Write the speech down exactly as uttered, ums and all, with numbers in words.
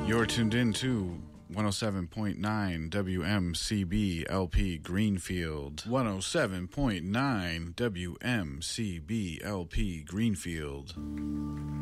You're tuned in to one oh seven point nine W M C B L P Greenfield. one oh seven point nine W M C B L P Greenfield.